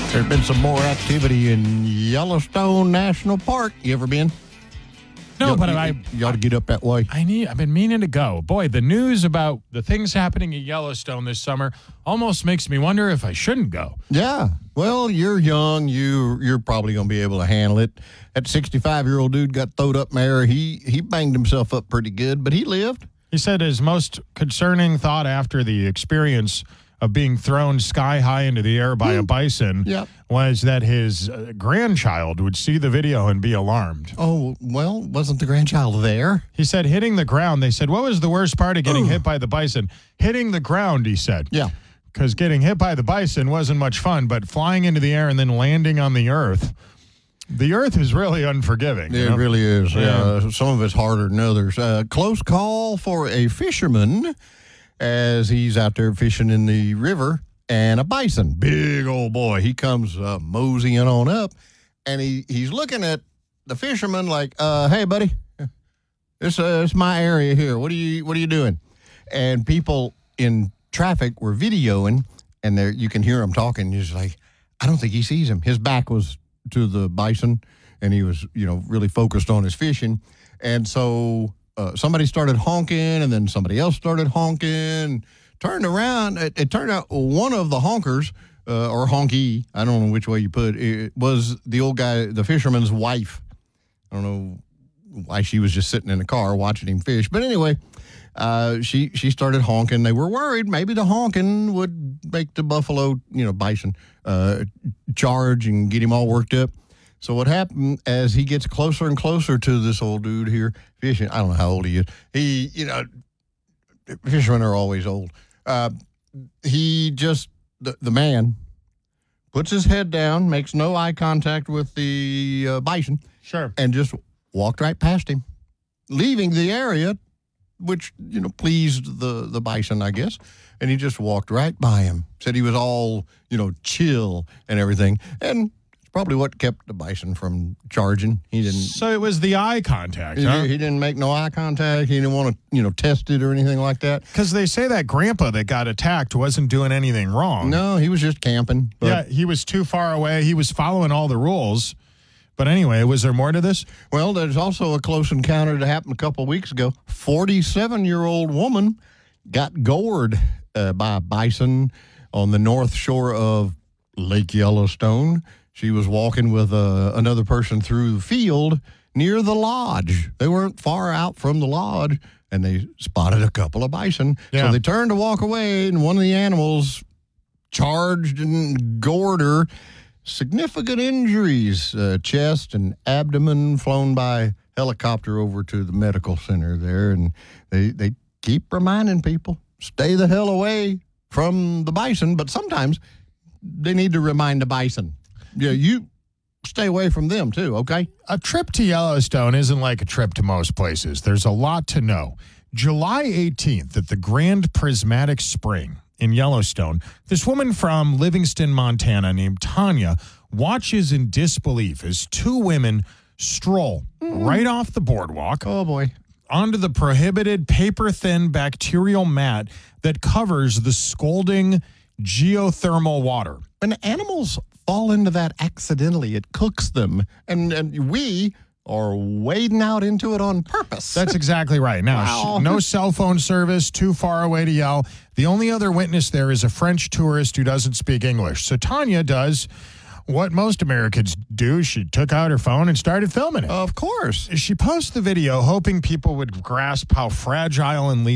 There's been some more activity in Yellowstone National Park. You ever been? No, but you ought to get up that way. I've been meaning to go. Boy, the news about the things happening in Yellowstone this summer almost makes me wonder if I shouldn't go. Yeah. Well, you're young. You're probably going to be able to handle it. That 65-year-old dude got throwed up there. He banged himself up pretty good, but he lived. He said his most concerning thought after the experience of being thrown sky high into the air by a bison was that his grandchild would see the video and be alarmed. Oh, well, wasn't the grandchild there? He said hitting the ground. They said, what was the worst part of getting hit by the bison? Hitting the ground, he said. Yeah. Because getting hit by the bison wasn't much fun, but flying into the air and then landing on the earth is really unforgiving. It really is. Yeah. Some of it's harder than others. Close call for a fisherman as he's out there fishing in the river, and a bison, big old boy, he comes moseying on up, and he's looking at the fisherman like, hey, buddy, it's my area here. What are you doing? And people in traffic were videoing, and you can hear him talking. He's like, I don't think he sees him. His back was to the bison, and he was, really focused on his fishing. And so somebody started honking, and then somebody else started honking. Turned around. It turned out one of the honkers, or honky, I don't know which way you put it, was the old guy, the fisherman's wife. I don't know why she was just sitting in the car watching him fish. But anyway, she started honking. They were worried maybe the honking would make the buffalo, bison, charge and get him all worked up. So what happened as he gets closer and closer to this old dude here fishing, I don't know how old he is. Fishermen are always old. He just, the man puts his head down, makes no eye contact with the bison. Sure. And just walked right past him, leaving the area, which, pleased the bison, I guess. And he just walked right by him. Said he was all, chill and everything. And probably what kept the bison from charging. He didn't. So it was the eye contact, huh? He didn't make no eye contact. He didn't want to, test it or anything like that. Because they say that grandpa that got attacked wasn't doing anything wrong. No, he was just camping. Yeah, he was too far away. He was following all the rules. But anyway, was there more to this? Well, there's also a close encounter that happened a couple of weeks ago. 47-year-old woman got gored by a bison on the north shore of Lake Yellowstone. She was walking with another person through the field near the lodge. They weren't far out from the lodge, and they spotted a couple of bison. Yeah. So they turned to walk away, and one of the animals charged and gored her. Significant injuries, chest and abdomen, flown by helicopter over to the medical center there. And they keep reminding people, stay the hell away from the bison, but sometimes they need to remind the bison. Yeah, you stay away from them, too, okay? A trip to Yellowstone isn't like a trip to most places. There's a lot to know. July 18th at the Grand Prismatic Spring in Yellowstone, this woman from Livingston, Montana, named Tanya, watches in disbelief as two women stroll right off the boardwalk. Oh, boy. Onto the prohibited paper-thin bacterial mat that covers the scalding geothermal water. When animals fall into that accidentally, it cooks them, and we are wading out into it on purpose. That's exactly right. Now, wow. No cell phone service, too far away to yell. The only other witness there is a French tourist who doesn't speak English. So Tanya does what most Americans do. She took out her phone and started filming it. Of course. She posted the video hoping people would grasp how fragile and lethal